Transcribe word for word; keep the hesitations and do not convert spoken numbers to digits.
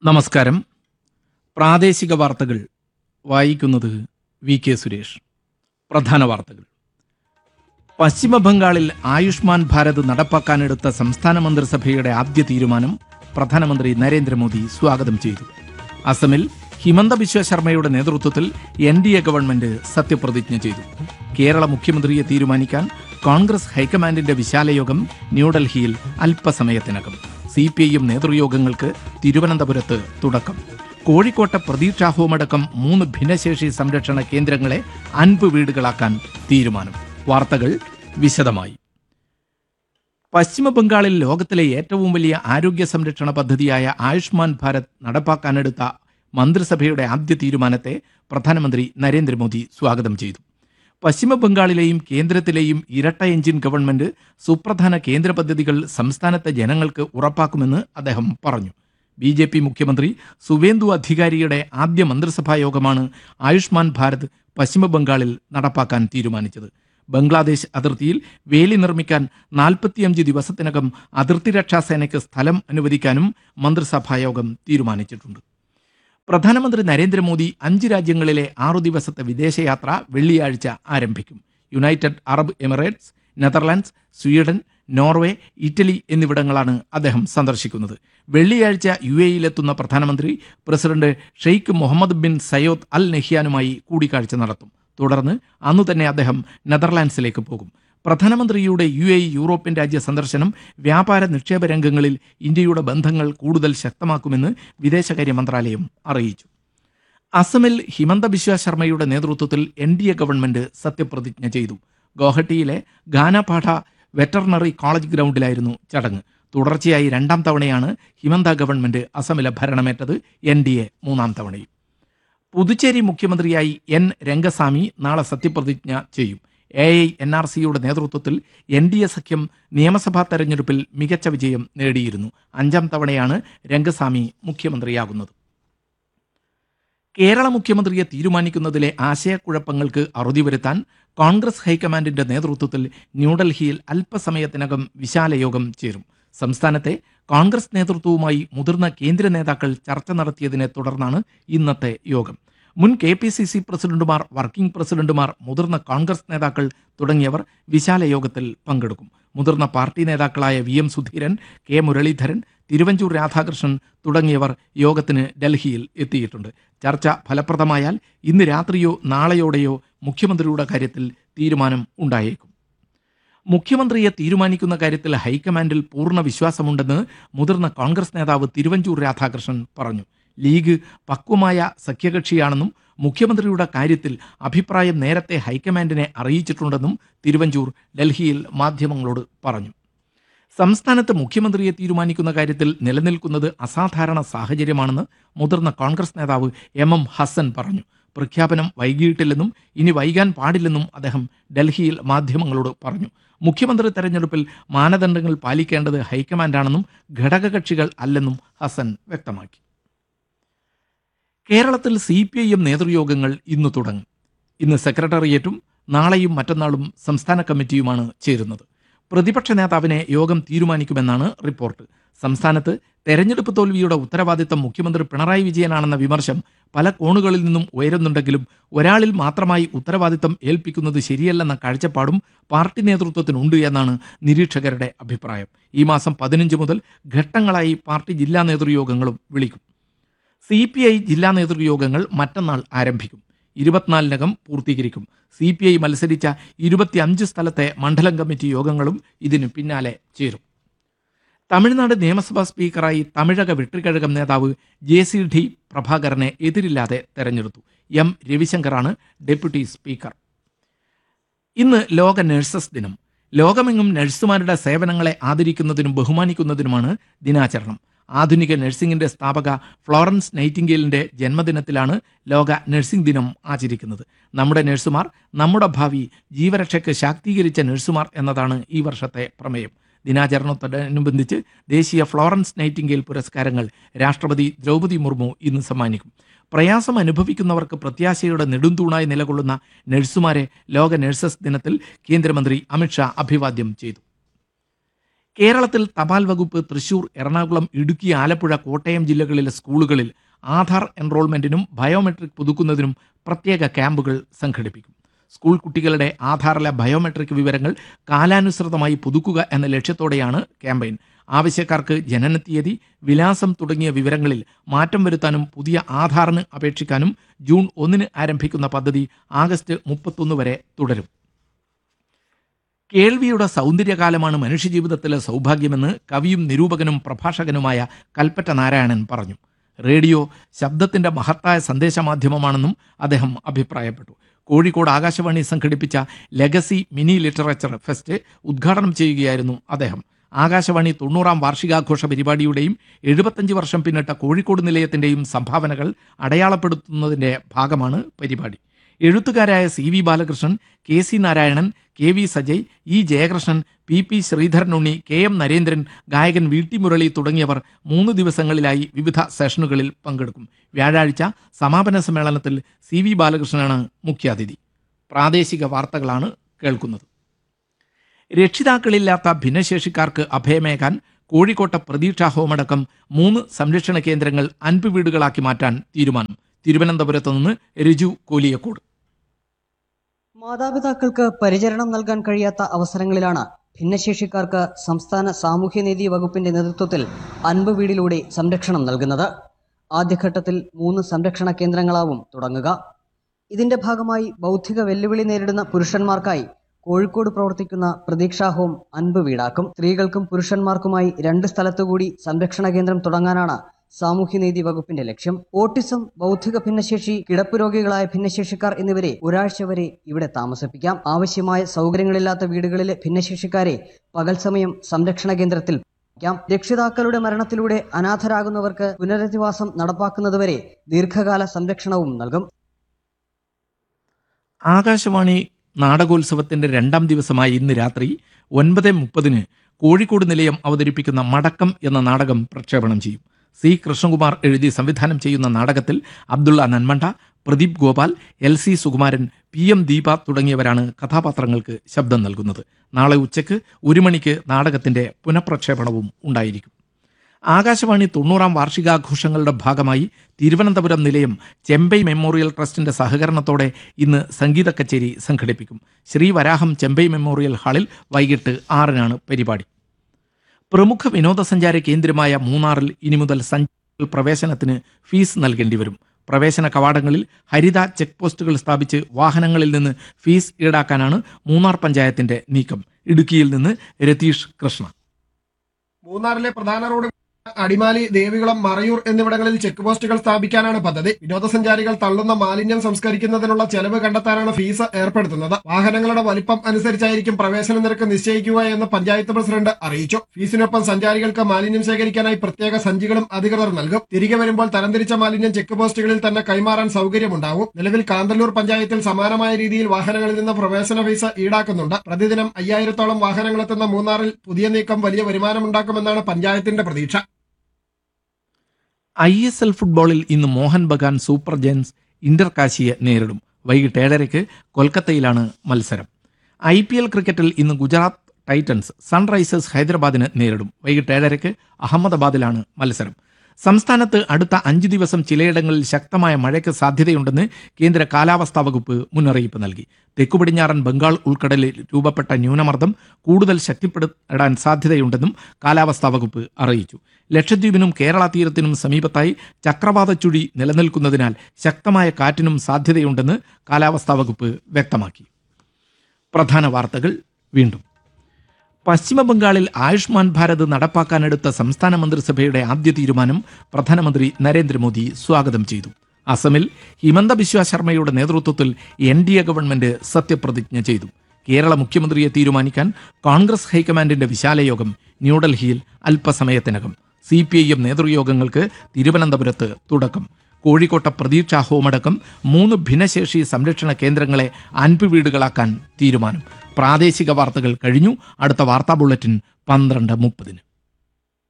നമസ്കാരം. പ്രാദേശിക വാർത്തകൾ വായിക്കുന്നത് വി കെ സുരേഷ്. പ്രധാന വാർത്തകൾ. പശ്ചിമ ബംഗാളിൽ ആയുഷ്മാൻ ഭാരത് നടപ്പാക്കാനെടുത്ത സംസ്ഥാന മന്ത്രിസഭയുടെ ആദ്യ തീരുമാനം പ്രധാനമന്ത്രി നരേന്ദ്രമോദി സ്വാഗതം ചെയ്തു. അസമിൽ ഹിമന്ത ബിശ്വ ശർമ്മയുടെ നേതൃത്വത്തിൽ എൻ ഡി എ ഗവൺമെന്റ് സത്യപ്രതിജ്ഞ ചെയ്തു. കേരള മുഖ്യമന്ത്രിയെ തീരുമാനിക്കാൻ കോൺഗ്രസ് ഹൈക്കമാൻഡിന്റെ വിശാലയോഗം ന്യൂഡൽഹിയിൽ അല്പസമയത്തിനകം. സി പി ഐ എം നേതൃയോഗങ്ങൾക്ക് തിരുവനന്തപുരത്ത് തുടക്കം. കോഴിക്കോട്ടെ പ്രതീക്ഷാ ഹോമടക്കം മൂന്ന് ഭിന്നശേഷി സംരക്ഷണ കേന്ദ്രങ്ങളെ അൻപ് വീടുകളാക്കാൻ തീരുമാനം. വാർത്തകൾ വിശദമായി. പശ്ചിമ ബംഗാളിൽ ലോകത്തിലെ ഏറ്റവും വലിയ ആരോഗ്യ സംരക്ഷണ പദ്ധതിയായ ആയുഷ്മാൻ ഭാരത് നടപ്പാക്കാനെടുത്ത മന്ത്രിസഭയുടെ ആദ്യ തീരുമാനത്തെ പ്രധാനമന്ത്രി നരേന്ദ്രമോദി സ്വാഗതം ചെയ്തു. പശ്ചിമ ബംഗാളിലെയും കേന്ദ്രത്തിലെയും ഇരട്ട എഞ്ചിൻ ഗവൺമെന്റ് സുപ്രധാന കേന്ദ്ര പദ്ധതികൾ സംസ്ഥാനത്തെ ജനങ്ങൾക്ക് ഉറപ്പാക്കുമെന്ന് അദ്ദേഹം പറഞ്ഞു. ബി ജെ പി മുഖ്യമന്ത്രി സുവേന്ദു അധികാരിയുടെ ആദ്യ മന്ത്രിസഭാ യോഗമാണ് ആയുഷ്മാൻ ഭാരത് പശ്ചിമ ബംഗാളിൽ നടപ്പാക്കാൻ തീരുമാനിച്ചത്. ബംഗ്ലാദേശ് അതിർത്തിയിൽ വേലി നിർമ്മിക്കാൻ നാൽപ്പത്തിയഞ്ച് ദിവസത്തിനകം അതിർത്തി രക്ഷാസേനയ്ക്ക് സ്ഥലം അനുവദിക്കാനും മന്ത്രിസഭായോഗം തീരുമാനിച്ചിട്ടുണ്ട്. പ്രധാനമന്ത്രി നരേന്ദ്രമോദി അഞ്ച് രാജ്യങ്ങളിലെ ആറു ദിവസത്തെ വിദേശയാത്ര വെള്ളിയാഴ്ച ആരംഭിക്കും. United Arab Emirates, Netherlands, Sweden, Norway, Italy എന്നിവിടങ്ങളാണ് അദ്ദേഹം സന്ദർശിക്കുന്നത്. വെള്ളിയാഴ്ച യു എയിലെത്തുന്ന പ്രധാനമന്ത്രി പ്രസിഡന്റ് ഷെയ്ഖ് മുഹമ്മദ് ബിൻ സയോദ് അൽ നഹ്യാനുമായി കൂടിക്കാഴ്ച നടത്തും. തുടർന്ന് അന്നു തന്നെ അദ്ദേഹം നെതർലാൻഡ്സിലേക്ക് പോകും. പ്രധാനമന്ത്രിയുടെ യു എ യൂറോപ്യൻ രാജ്യ സന്ദർശനം വ്യാപാര നിക്ഷേപ രംഗങ്ങളിൽ ഇന്ത്യയുടെ ബന്ധങ്ങൾ കൂടുതൽ ശക്തമാക്കുമെന്ന് വിദേശകാര്യ മന്ത്രാലയം അറിയിച്ചു. അസമിൽ ഹിമന്ത ബിശ്വ ശർമ്മയുടെ നേതൃത്വത്തിൽ എൻ ഡി എ ഗവൺമെന്റ് സത്യപ്രതിജ്ഞ ചെയ്തു. ഗോഹട്ടിയിലെ ഗാനപാഠ വെറ്ററിനറി കോളേജ് ഗ്രൗണ്ടിലായിരുന്നു ചടങ്ങ്. തുടർച്ചയായി രണ്ടാം തവണയാണ് ഹിമന്ത ഗവൺമെന്റ് അസമിലെ ഭരണമേറ്റത്. എൻ ഡി എ മൂന്നാം തവണയും. പുതുച്ചേരി മുഖ്യമന്ത്രിയായി എൻ രംഗസ്വാമി നാളെ സത്യപ്രതിജ്ഞ ചെയ്യും. എ ഐ എൻ ആർ സിയുടെ നേതൃത്വത്തിൽ എൻ ഡി എ സഖ്യം നിയമസഭാ തെരഞ്ഞെടുപ്പിൽ മികച്ച വിജയം നേടിയിരുന്നു. അഞ്ചാം തവണയാണ് രംഗസ്വാമി മുഖ്യമന്ത്രിയാകുന്നത്. കേരള മുഖ്യമന്ത്രിയെ തീരുമാനിക്കുന്നതിലെ ആശയക്കുഴപ്പങ്ങൾക്ക് അറുതി വരുത്താൻ കോൺഗ്രസ് ഹൈക്കമാൻഡിന്റെ നേതൃത്വത്തിൽ ന്യൂഡൽഹിയിൽ അല്പസമയത്തിനകം വിശാലയോഗം ചേരും. സംസ്ഥാനത്തെ കോൺഗ്രസ് നേതൃത്വവുമായി മുതിർന്ന കേന്ദ്ര നേതാക്കൾ ചർച്ച നടത്തിയതിനെ തുടർന്നാണ് ഇന്നത്തെ യോഗം. മുൻ കെ പി സി സി പ്രസിഡന്റുമാർ, വർക്കിംഗ് പ്രസിഡന്റുമാർ, മുതിർന്ന കോൺഗ്രസ് നേതാക്കൾ തുടങ്ങിയവർ വിശാല യോഗത്തിൽ പങ്കെടുക്കും. മുതിർന്ന പാർട്ടി നേതാക്കളായ V M Sudheeran, K Muraleedharan, Thiruvanchoor Radhakrishnan തുടങ്ങിയവർ യോഗത്തിന് ഡൽഹിയിൽ എത്തിയിട്ടുണ്ട്. ചർച്ച ഫലപ്രദമായാൽ ഇന്ന് രാത്രിയോ നാളെയോടെയോ മുഖ്യമന്ത്രിയുടെ കാര്യത്തിൽ തീരുമാനം ഉണ്ടായേക്കും. മുഖ്യമന്ത്രിയെ തീരുമാനിക്കുന്ന കാര്യത്തിൽ ഹൈക്കമാൻഡിൽ പൂർണ്ണ വിശ്വാസമുണ്ടെന്ന് മുതിർന്ന കോൺഗ്രസ് നേതാവ് തിരുവഞ്ചൂർ രാധാകൃഷ്ണൻ പറഞ്ഞു. ലീഗ് പക്വമായ സഖ്യകക്ഷിയാണെന്നും മുഖ്യമന്ത്രിയുടെ കാര്യത്തിൽ അഭിപ്രായം നേരത്തെ ഹൈക്കമാൻഡിനെ അറിയിച്ചിട്ടുണ്ടെന്നും തിരുവഞ്ചൂർ ഡൽഹിയിൽ മാധ്യമങ്ങളോട് പറഞ്ഞു. സംസ്ഥാനത്ത് മുഖ്യമന്ത്രിയെ തീരുമാനിക്കുന്ന കാര്യത്തിൽ നിലനിൽക്കുന്നത് അസാധാരണ സാഹചര്യമാണെന്ന് മുതിർന്ന കോൺഗ്രസ് നേതാവ് എം എം ഹസൻ പറഞ്ഞു. പ്രഖ്യാപനം വൈകിയിട്ടില്ലെന്നും ഇനി വൈകാൻ പാടില്ലെന്നും അദ്ദേഹം ഡൽഹിയിൽ മാധ്യമങ്ങളോട് പറഞ്ഞു. മുഖ്യമന്ത്രി തെരഞ്ഞെടുപ്പിൽ മാനദണ്ഡങ്ങൾ പാലിക്കേണ്ടത് ഹൈക്കമാൻഡാണെന്നും ഘടകകക്ഷികൾ അല്ലെന്നും ഹസൻ വ്യക്തമാക്കി. കേരളത്തിൽ സി പി ഐ എം നേതൃയോഗങ്ങൾ ഇന്ന് തുടങ്ങും. ഇന്ന് സെക്രട്ടേറിയറ്റും നാളെയും മറ്റന്നാളും സംസ്ഥാന കമ്മിറ്റിയുമാണ് ചേരുന്നത്. പ്രതിപക്ഷ നേതാവിനെ യോഗം തീരുമാനിക്കുമെന്നാണ് റിപ്പോർട്ട്. സംസ്ഥാനത്ത് തെരഞ്ഞെടുപ്പ് തോൽവിയുടെ ഉത്തരവാദിത്തം മുഖ്യമന്ത്രി പിണറായി വിജയനാണെന്ന വിമർശം പല കോണുകളിൽ നിന്നും ഉയരുന്നുണ്ടെങ്കിലും ഒരാളിൽ മാത്രമായി ഉത്തരവാദിത്തം ഏൽപ്പിക്കുന്നത് ശരിയല്ലെന്ന കാഴ്ചപ്പാടും പാർട്ടി നേതൃത്വത്തിനുണ്ട് എന്നാണ് നിരീക്ഷകരുടെ അഭിപ്രായം. ഈ മാസം പതിനഞ്ച് മുതൽ ഘട്ടങ്ങളായി പാർട്ടി ജില്ലാ നേതൃയോഗങ്ങളും വിളിക്കും. സി പി ഐ ജില്ലാ നേതൃയോഗങ്ങൾ മറ്റന്നാൾ ആരംഭിക്കും. ഇരുപത്തിനാലിനകം പൂർത്തീകരിക്കും. സി പി ഐ മത്സരിച്ച ഇരുപത്തിയഞ്ച് സ്ഥലത്തെ മണ്ഡലം കമ്മിറ്റി യോഗങ്ങളും ഇതിനു പിന്നാലെ ചേരും. തമിഴ്നാട് നിയമസഭാ സ്പീക്കറായി തമിഴക വെട്രിക്കഴകം നേതാവ് ജെ സി ഡി പ്രഭാകരനെ എതിരില്ലാതെ തെരഞ്ഞെടുത്തു. M രവിശങ്കറാണ് deputy speaker. ഇന്ന് ലോക നഴ്സസ് ദിനം. ലോകമെങ്ങും നഴ്സുമാരുടെ സേവനങ്ങളെ ആദരിക്കുന്നതിനും ബഹുമാനിക്കുന്നതിനുമാണ് ദിനാചരണം. ആധുനിക നഴ്സിംഗിന്റെ സ്ഥാപക ഫ്ലോറൻസ് നൈറ്റിംഗേലിന്റെ ജന്മദിനത്തിലാണ് ലോക നഴ്സിംഗ് ദിനം ആചരിക്കുന്നത്. നമ്മുടെ നഴ്സുമാർ നമ്മുടെ ഭാവി, ജീവരക്ഷയ്ക്ക് ശാക്തീകരിച്ച നഴ്സുമാർ എന്നതാണ് ഈ വർഷത്തെ പ്രമേയം. ദിനാചരണത്തോടനുബന്ധിച്ച് ദേശീയ ഫ്ലോറൻസ് നൈറ്റിംഗേൽ പുരസ്കാരങ്ങൾ രാഷ്ട്രപതി ദ്രൗപദി മുർമു ഇന്ന് സമ്മാനിക്കും. പ്രയാസം അനുഭവിക്കുന്നവർക്ക് പ്രത്യാശയുടെ നെടുന്തൂണായി നിലകൊള്ളുന്ന നഴ്സുമാരെ ലോക നഴ്സസ് ദിനത്തിൽ കേന്ദ്രമന്ത്രി അമിത്ഷാ അഭിവാദ്യം ചെയ്തു. കേരളത്തിൽ തപാൽ വകുപ്പ് തൃശൂർ, എറണാകുളം, ഇടുക്കി, ആലപ്പുഴ, കോട്ടയം ജില്ലകളിലെ സ്കൂളുകളിൽ ആധാർ എൻറോൾമെന്റിനും ബയോമെട്രിക് പുതുക്കുന്നതിനും പ്രത്യേക ക്യാമ്പുകൾ സംഘടിപ്പിക്കും. സ്കൂൾ കുട്ടികളുടെ ആധാറിലെ ബയോമെട്രിക് വിവരങ്ങൾ കാലാനുസൃതമായി പുതുക്കുക എന്ന ലക്ഷ്യത്തോടെയാണ് ക്യാമ്പയിൻ. ആവശ്യക്കാർക്ക് ജനനത്തീയതി, വിലാസം തുടങ്ങിയ വിവരങ്ങളിൽ മാറ്റം വരുത്താനും പുതിയ ആധാറിന് അപേക്ഷിക്കാനും ജൂൺ ഒന്നിന് ആരംഭിക്കുന്ന പദ്ധതി ആഗസ്റ്റ് മുപ്പത്തൊന്ന് വരെ തുടരും. കേൾവിയുടെ സൗന്ദര്യകാലമാണ് മനുഷ്യജീവിതത്തിലെ സൗഭാഗ്യമെന്ന് കവിയും നിരൂപകനും പ്രഭാഷകനുമായ കൽപ്പറ്റ നാരായണൻ പറഞ്ഞു. റേഡിയോ ശബ്ദത്തിന്റെ മഹത്തായ സന്ദേശമാധ്യമമാണെന്നും അദ്ദേഹം അഭിപ്രായപ്പെട്ടു. കോഴിക്കോട് ആകാശവാണി സംഘടിപ്പിച്ച ലെഗസി മിനി ലിറ്ററേച്ചർ ഫെസ്റ്റ് ഉദ്ഘാടനം ചെയ്യുകയായിരുന്നു അദ്ദേഹം. ആകാശവാണി തൊണ്ണൂറാം വാർഷികാഘോഷ പരിപാടിയുടെയും എഴുപത്തഞ്ച് വർഷം പിന്നിട്ട കോഴിക്കോട് നിലയത്തിന്റെയും സംഭാവനകൾ അടയാളപ്പെടുത്തുന്നതിന്റെ ഭാഗമാണ് പരിപാടി. എഴുത്തുകാരായ C V Balakrishnan, K C Narayanan, K V Sajay, E Jayakrishnan, P P Sreedharanunni, K M Narendran, ഗായകൻ വി ടി മുരളി തുടങ്ങിയവർ മൂന്ന് ദിവസങ്ങളിലായി വിവിധ സെഷനുകളിൽ പങ്കെടുക്കും. വ്യാഴാഴ്ച സമാപന സമ്മേളനത്തിൽ സി വി ബാലകൃഷ്ണനാണ് മുഖ്യാതിഥി. പ്രാദേശിക വാർത്തകളാണ് കേൾക്കുന്നത്. രക്ഷിതാക്കളില്ലാത്ത ഭിന്നശേഷിക്കാർക്ക് അഭയമേകാൻ കോഴിക്കോട്ടെ പ്രതീക്ഷാ ഹോമടക്കം മൂന്ന് സംരക്ഷണ കേന്ദ്രങ്ങൾ അൻപ് വീടുകളാക്കി മാറ്റാൻ തീരുമാനം. തിരുവനന്തപുരത്ത് നിന്ന് രജു കോലിയക്കോട്. മാതാപിതാക്കൾക്ക് പരിചരണം നൽകാൻ കഴിയാത്ത അവസരങ്ങളിലാണ് ഭിന്നശേഷിക്കാർക്ക് സംസ്ഥാന സാമൂഹ്യനീതി വകുപ്പിന്റെ നേതൃത്വത്തിൽ അൻപ് വീടിലൂടെ സംരക്ഷണം നൽകുന്നത്. ആദ്യഘട്ടത്തിൽ മൂന്ന് സംരക്ഷണ കേന്ദ്രങ്ങളാവും തുടങ്ങുക. ഇതിന്റെ ഭാഗമായി ബൗദ്ധിക വെല്ലുവിളി നേരിടുന്ന പുരുഷന്മാർക്കായി കോഴിക്കോട് പ്രവർത്തിക്കുന്ന പ്രതീക്ഷാ ഹോം അൻപ് വീടാക്കും. സ്ത്രീകൾക്കും പുരുഷന്മാർക്കുമായി രണ്ട് സ്ഥലത്തുകൂടി സംരക്ഷണ കേന്ദ്രം തുടങ്ങാനാണ് സാമൂഹ്യനീതി വകുപ്പിന്റെ ലക്ഷ്യം. ഓട്ടിസം, ബൗദ്ധിക ഭിന്നശേഷി, കിടപ്പ് രോഗികളായ ഭിന്നശേഷിക്കാർ എന്നിവരെ ഒരാഴ്ച വരെ ഇവിടെ താമസിപ്പിക്കാം. ആവശ്യമായ സൗകര്യങ്ങളില്ലാത്ത വീടുകളിലെ ഭിന്നശേഷിക്കാരെ പകൽ സമയം സംരക്ഷണ കേന്ദ്രത്തിൽ ക്കാം. രക്ഷിതാക്കളുടെ മരണത്തിലൂടെ അനാഥരാകുന്നവർക്ക് പുനരധിവാസം നടപ്പാക്കുന്നതുവരെ ദീർഘകാല സംരക്ഷണവും നൽകും. ആകാശവാണി നാടകോത്സവത്തിന്റെ രണ്ടാം ദിവസമായ ഇന്ന് രാത്രി ഒൻപത് മുപ്പതിന് കോഴിക്കോട് നിലയം അവതരിപ്പിക്കുന്ന മടക്കം എന്ന നാടകം പ്രക്ഷേപണം ചെയ്യും. സി കൃഷ്ണകുമാർ എഴുതി സംവിധാനം ചെയ്യുന്ന നാടകത്തിൽ Abdulla Nanmanda, Pradeep Gopal, L C Sukumaran, P M Deepa തുടങ്ങിയവരാണ് കഥാപാത്രങ്ങൾക്ക് ശബ്ദം നൽകുന്നത്. നാളെ ഉച്ചയ്ക്ക് ഒരു മണിക്ക് നാടകത്തിന്റെ പുനഃപ്രക്ഷേപണവും ഉണ്ടായിരിക്കും. ആകാശവാണി തൊണ്ണൂറാം വാർഷികാഘോഷങ്ങളുടെ ഭാഗമായി തിരുവനന്തപുരം നിലയം ചെമ്പൈ മെമ്മോറിയൽ ട്രസ്റ്റിന്റെ സഹകരണത്തോടെ ഇന്ന് സംഗീത കച്ചേരി സംഘടിപ്പിക്കും. ശ്രീവരാഹം ചെമ്പൈ മെമ്മോറിയൽ ഹാളിൽ വൈകിട്ട് ആറിനാണ് പരിപാടി. പ്രമുഖ വിനോദസഞ്ചാര കേന്ദ്രമായ മൂന്നാറിൽ ഇനി മുതൽ സഞ്ചാരികൾ പ്രവേശനത്തിന് ഫീസ് നൽകേണ്ടി വരും. പ്രവേശന കവാടങ്ങളിൽ ഹരിത ചെക്ക് പോസ്റ്റുകൾ സ്ഥാപിച്ച് വാഹനങ്ങളിൽ നിന്ന് ഫീസ് ഈടാക്കാനാണ് മൂന്നാർ പഞ്ചായത്തിന്റെ നീക്കം. ഇടുക്കിയിൽ നിന്ന് രതീഷ് കൃഷ്ണ. മൂന്നാറിലെ പ്രധാന റോഡ് അടിമാലി, ദേവികുളം, മറയൂർ എന്നിവിടങ്ങളിൽ ചെക്ക് പോസ്റ്റുകൾ സ്ഥാപിക്കാനാണ് പദ്ധതി. വിനോദസഞ്ചാരികൾ തള്ളുന്ന മാലിന്യം സംസ്കരിക്കുന്നതിനുള്ള ചെലവ് കണ്ടെത്താനാണ് ഫീസ് ഏർപ്പെടുത്തുന്നത്. വാഹനങ്ങളുടെ വലിപ്പം അനുസരിച്ചായിരിക്കും പ്രവേശന നിരക്ക് നിശ്ചയിക്കുക എന്ന് പഞ്ചായത്ത് പ്രസിഡന്റ് അറിയിച്ചു. ഫീസിനൊപ്പം സഞ്ചാരികൾക്ക് മാലിന്യം ശേഖരിക്കാനായി പ്രത്യേക സഞ്ചികളും അധികൃതർ നൽകും. തിരികെ വരുമ്പോൾ തരംതിരിച്ച മാലിന്യം ചെക്ക് പോസ്റ്റുകളിൽ തന്നെ കൈമാറാൻ സൗകര്യമുണ്ടാവും. നിലവിൽ കാന്തല്ലൂർ പഞ്ചായത്തിൽ സമാനമായ രീതിയിൽ വാഹനങ്ങളിൽ നിന്ന് പ്രവേശന ഫീസ് ഈടാക്കുന്നുണ്ട്. പ്രതിദിനം അയ്യായിരത്തോളം വാഹനങ്ങളെത്തുന്ന മൂന്നാറിൽ പുതിയ നീക്കം വലിയ വരുമാനമുണ്ടാക്കുമെന്നാണ് പഞ്ചായത്തിന്റെ പ്രതീക്ഷ. ഐ എസ് എൽ ഫുട്ബോളിൽ ഇന്ന് Mohan Bagan super giants Inter കാശിയെ നേരിടും. വൈകിട്ട് ഏഴരയ്ക്ക് കൊൽക്കത്തയിലാണ് മത്സരം. ഐ പി എൽ ക്രിക്കറ്റിൽ ഇന്ന് ഗുജറാത്ത് ടൈറ്റൻസ് സൺറൈസേഴ്സ് ഹൈദരാബാദിനെ നേരിടും. വൈകിട്ട് ഏഴരയ്ക്ക് അഹമ്മദാബാദിലാണ് മത്സരം. സംസ്ഥാനത്ത് അടുത്ത അഞ്ചു ദിവസം ചിലയിടങ്ങളിൽ ശക്തമായ മഴയ്ക്ക് സാധ്യതയുണ്ടെന്ന് കേന്ദ്ര കാലാവസ്ഥാ വകുപ്പ് മുന്നറിയിപ്പ് നൽകി. തെക്കു പടിഞ്ഞാറൻ ബംഗാൾ ഉൾക്കടലിൽ രൂപപ്പെട്ട ന്യൂനമർദ്ദം കൂടുതൽ ശക്തിപ്പെടാൻ സാധ്യതയുണ്ടെന്നും കാലാവസ്ഥാ വകുപ്പ് അറിയിച്ചു. ലക്ഷദ്വീപിനും കേരള തീരത്തിനും സമീപത്തായി ചക്രവാത ചുഴി നിലനിൽക്കുന്നതിനാൽ ശക്തമായ കാറ്റിനും സാധ്യതയുണ്ടെന്ന് കാലാവസ്ഥാ വകുപ്പ് വ്യക്തമാക്കി. പ്രധാന വാർത്തകൾ വീണ്ടും. പശ്ചിമബംഗാളിൽ ആയുഷ്മാൻ ഭാരത് നടപ്പാക്കാനെടുത്ത സംസ്ഥാന മന്ത്രിസഭയുടെ ആദ്യ തീരുമാനം പ്രധാനമന്ത്രി നരേന്ദ്രമോദി സ്വാഗതം ചെയ്തു. അസമിൽ ഹിമന്ത ബിശ്വ ശർമ്മയുടെ നേതൃത്വത്തിൽ എൻ ഡി എ ഗവൺമെന്റ് സത്യപ്രതിജ്ഞ ചെയ്തു. കേരള മുഖ്യമന്ത്രിയെ തീരുമാനിക്കാൻ കോൺഗ്രസ് ഹൈക്കമാൻഡിന്റെ വിശാലയോഗം ന്യൂഡൽഹിയിൽ അല്പസമയത്തിനകം. സി പി ഐ എം നേതൃയോഗങ്ങൾക്ക് തിരുവനന്തപുരത്ത് തുടക്കം. കോഴിക്കോട്ടെ പ്രതീക്ഷാ ഹോമടക്കം മൂന്ന് ഭിന്നശേഷി സംരക്ഷണ കേന്ദ്രങ്ങളെ അൻപ് വീടുകളാക്കാൻ തീരുമാനം. പ്രാദേശിക വാർത്തകൾ കഴിഞ്ഞു. അടുത്ത വാർത്താ ബുള്ളറ്റിൻ പന്ത്രണ്ട് മുപ്പതിന്.